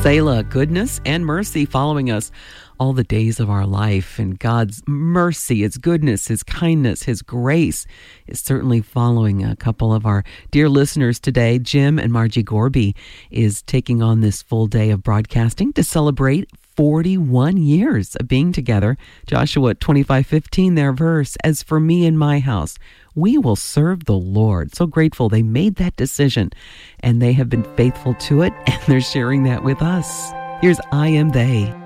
Selah, goodness and mercy following us all the days of our life. And God's mercy, His goodness, His kindness, His grace is certainly following a couple of our dear listeners today. Jim and Margie Gorby is taking on this full day of broadcasting to celebrate 41 years of being together. Joshua 25:15, their verse, "As for me and my house, we will serve the Lord." So grateful they made that decision, and they have been faithful to it, and they're sharing that with us. Here's I Am They.